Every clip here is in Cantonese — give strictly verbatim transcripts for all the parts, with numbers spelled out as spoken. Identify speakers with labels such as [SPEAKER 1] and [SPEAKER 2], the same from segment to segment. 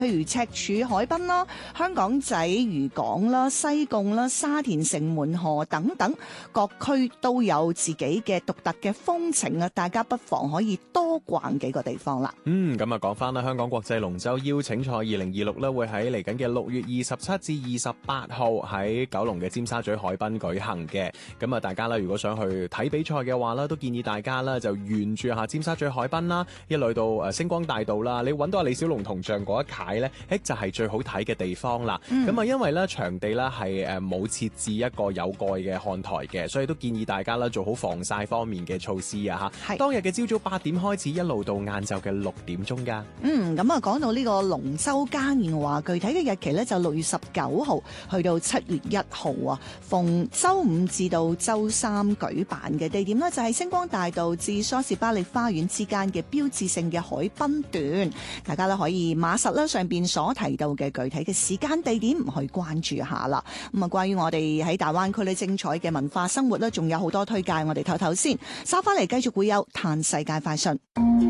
[SPEAKER 1] 譬如赤柱海濱啦、香港仔漁港啦、西貢啦、沙田城門河等等，各區都有自己嘅獨特嘅風情啊！大家不妨可以多逛幾個地方啦。
[SPEAKER 2] 嗯，咁啊講翻啦，香港國際龍舟邀請賽二零二六咧會喺嚟緊嘅六月二十七至二十八號喺九龍嘅尖沙咀海濱舉行嘅。咁啊，大家啦，如果想去睇比賽嘅話啦，都建議大家啦就沿住下尖沙咀海濱啦，一路到誒星光大道啦，你揾到阿李小龍銅像嗰一屆咧，誒就係最好睇嘅地方啦。咁啊、嗯，因為咧場地咧係誒冇設置一個有蓋嘅看台嘅，所以都建議大家啦做好防曬方面嘅措施啊嚇。當日嘅朝早八點開始，一路到晏晝嘅六點鐘㗎。
[SPEAKER 1] 嗯，咁啊講到呢個龍舟嘉年華，具體嘅日期咧就六月十九號去到七月一號啊，逢週五至到週三舉辦嘅。地點呢就係星光大道至梳士巴利花園之間嘅標誌性嘅海濱段，大家咧可以碼實啦上邊所提到嘅具體嘅時間地點去關注下啦。咁啊，關於我哋喺大灣區呢精彩嘅文化生活呢，仲有好多推介，我哋唞唞先，稍翻嚟繼續會有嘆世界快訊。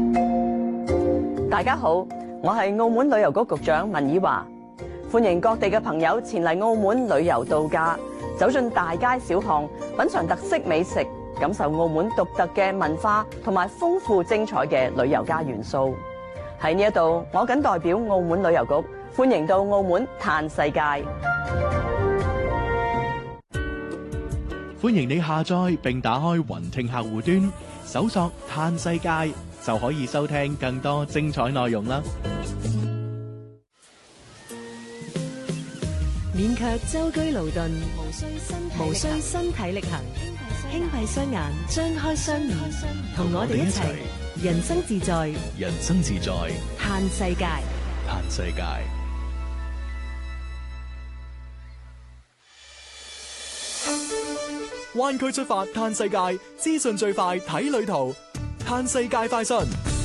[SPEAKER 3] 大家好，我係澳門旅遊局局長文綺華，歡迎各地嘅朋友前嚟澳門旅遊度假，走進大街小巷，品嘗特色美食，感受澳門獨特嘅文化同埋豐富精彩嘅旅遊加元素。喺呢一度，我謹代表澳門旅遊局歡迎到澳門嘆世界。
[SPEAKER 4] 歡迎你下載並打開雲聽客戶端，搜索嘆世界就可以收聽更多精彩內容啦。
[SPEAKER 5] 免卻舟車勞頓，無需身體力行，輕閉雙眼，張開雙耳，同我哋一齊人生自在，
[SPEAKER 4] 人生自在，
[SPEAKER 5] 嘆世界，
[SPEAKER 4] 嘆世界。灣區出發嘆世界，資訊最快睇旅途，嘆世界快訊。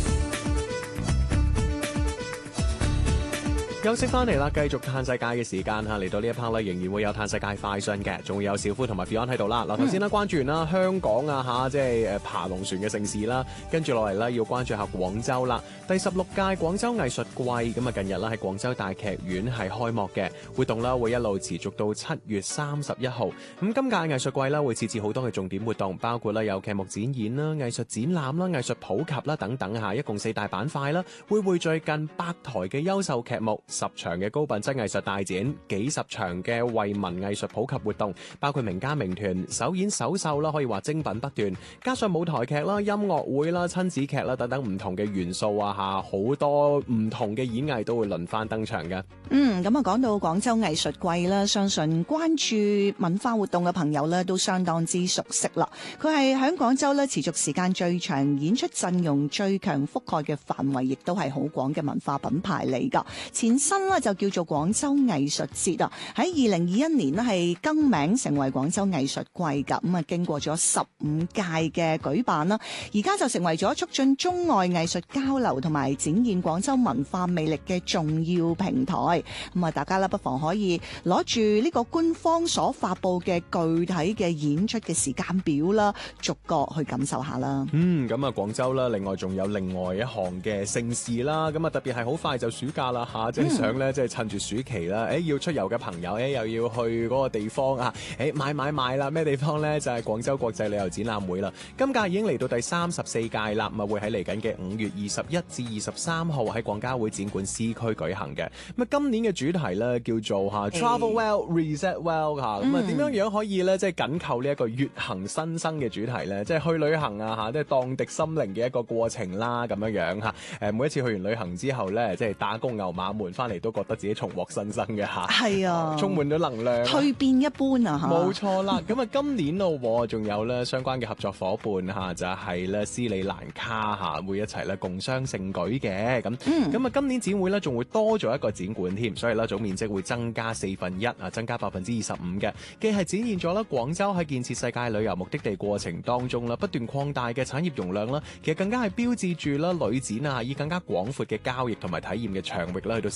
[SPEAKER 2] 休息翻嚟啦，繼續嘆世界嘅時間嚇，嚟到呢一 part 咧，仍然會有嘆世界快訊嘅，仲會有小夫同埋 Beyond 喺度啦。嗱，頭先咧關注完啦香港啊嚇，即係誒爬龍船嘅盛事啦，跟住落嚟咧要關注下廣州啦。第十六屆廣州藝術季咁啊，近日啦喺廣州大劇院係開幕嘅活動啦，會一路持續到七月三十一號。咁今屆藝術季啦會設置好多嘅重點活動，包括啦有劇目展演啦、藝術展覽啦、藝術普及啦等等嚇，一共四大板塊啦，會匯聚近百台嘅優秀劇目。十場嘅高品質藝術大展，幾十場嘅惠民藝術普及活動，包括名家名團首演首秀啦，可以話精品不斷，加上舞台劇啦、音樂會啦、親子劇啦等等唔同嘅元素啊嚇，好多唔同嘅演藝都會輪番登場嘅。
[SPEAKER 1] 嗯，咁啊講到廣州藝術季啦，相信關注文化活動嘅朋友咧都相當之熟悉啦。佢係喺廣州咧持續時間最長、演出陣容最強、覆蓋嘅範圍亦都係好廣嘅文化品牌嚟㗎。前新咧就叫做廣州藝術節啊，喺二零二一年咧係更名成為廣州藝術季噶，咁啊經過咗十五屆嘅舉辦啦，而家就成為咗促進中外藝術交流同埋展現廣州文化魅力嘅重要平台。咁啊，大家咧不妨可以攞住呢個官方所發佈嘅具體嘅演出嘅時間表啦，逐個去感受下啦。
[SPEAKER 2] 嗯，咁啊廣州啦，另外仲有另外一項嘅盛事啦，咁啊特別係好快就暑假啦吓，即係想咧即係趁住暑期啦，誒要出遊嘅朋友誒又要去嗰個地方啊，誒買買買啦，咩地方咧就係廣州國際旅遊展覽會啦。今屆已經嚟到第三十四屆啦，咁啊會喺嚟緊嘅五月二十一至二十三號喺廣交會展館 C 區舉行嘅。咁啊今年嘅主題咧叫做吓 Travel Well Reset Well 吓，咁啊點樣樣可以咧即係緊扣呢一個粵行新生嘅主題咧，即係去旅行啊吓，即係蕩滌心靈嘅一個過程啦，咁樣樣吓。誒每一次去完旅行之後咧，即係打工牛馬們翻嚟都覺得自己重獲新生嘅吓，係啊，充滿咗能量，
[SPEAKER 1] 蛻變一般啊吓。
[SPEAKER 2] 冇錯啦，咁啊今年咯，仲有咧相關嘅合作伙伴吓，就係咧斯里蘭卡吓，會一齊咧共襄盛舉嘅。咁咁啊今年展會咧仲會多咗一個展館添，所以咧總面積會增加四分一啊，增加百分之二十五嘅，既係展現咗啦廣州喺建設世界旅遊目的地過程當中啦不斷擴大嘅產業容量啦，其實更加係標誌住啦旅展啊以更加廣闊嘅交易同埋體驗嘅場域啦去到承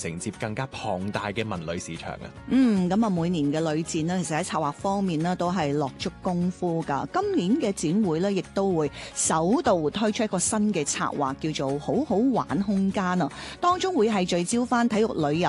[SPEAKER 2] 承接更加龐大嘅文旅市場啊。
[SPEAKER 1] 嗯，咁啊，每年嘅旅展呢，其實喺策劃方面呢，都係落足功夫㗎。今年嘅展會呢，亦都會首度推出一個新嘅策劃，叫做好好玩空間啊。當中會係聚焦翻體育旅遊